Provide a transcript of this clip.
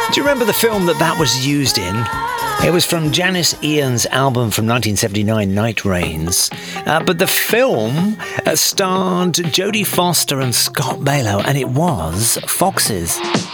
Do you remember the film that was used in? It was from Janis Ian's album from 1979, Night Rains. But the film starred Jodie Foster and Scott Baio, and it was Foxes.